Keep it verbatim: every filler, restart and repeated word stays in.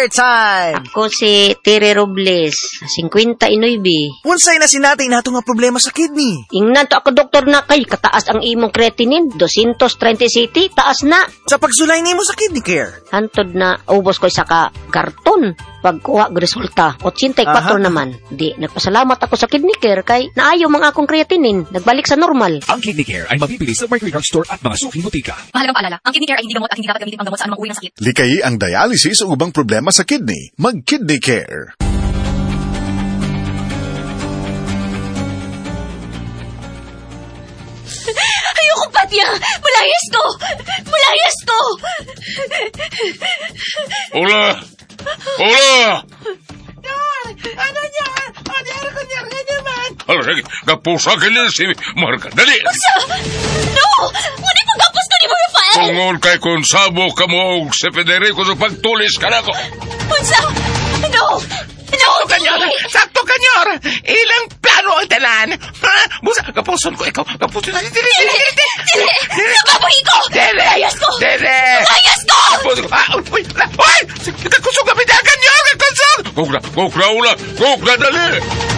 Care time! Ako si Tere Robles, fifty-nine. Unsay na sinatay nato nga problema sa kidney? Ingnan to ako doktor na kay kataas ang imong creatinine, two thirty, taas na. Sa pagsulay nimo sa Kidney Care. Hantod na ubos ko isa ka karton. Pagkuha og resulta, eighty-four Aha. naman. Di, nagpasalamat ako sa Kidney Care kay naayo mga akong creatinine, nagbalik sa normal. Ang Kidney Care ay mabibili sa Mercury Drug Store at mga suking butika. Mahalagang paalala, ang Kidney Care ay hindi gamot at hindi dapat gamitin pang gamot sa anumang uri ng sakit. Likayi ang dialysis o ubang problema sa kidney. Mag-Kidney Care. Ayoko, Patya! Malayas ko! Malayas ko! Hola! Hola! Ano niya? Ano niya? Ano niya? Ano naman? Hala, sige, gapusakin niya si Marga. Dali! Sa... No! Ngunit kung gapos ko ni mo, Rafael! Tungol kay kung sabo ka mo si Federico sa pagtulis ka na ko. Unsa? No! No! Sakto, kanyor! Sakto, kanyor! Ilang plano ang tanan? Ha? Busa, kapuson ko ikaw. Kapuson ko. Dili, dili, dili, dili! Nababoy ko! Dili! Malayas ko! Dili! Malayas ko! Kapuson ko. Ah, uy! Uy! Kakusog kami na, kanyor! Kakusog! Kukra, kukra ula, kukra dali!